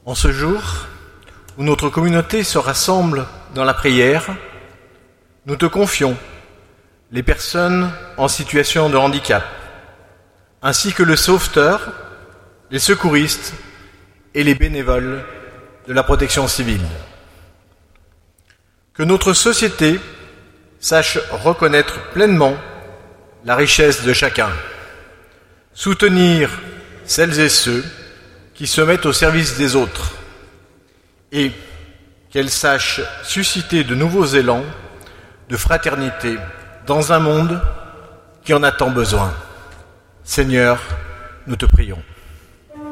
En ce jour où notre communauté se rassemble dans la prière, nous te confions les personnes en situation de handicap, ainsi que le sauveteur, les secouristes et les bénévoles de la protection civile. Que notre société sache reconnaître pleinement la richesse de chacun, soutenir celles et ceux qui se mettent au service des autres, et qu'elle sache susciter de nouveaux élans de fraternité dans un monde qui en a tant besoin. Seigneur, nous te prions.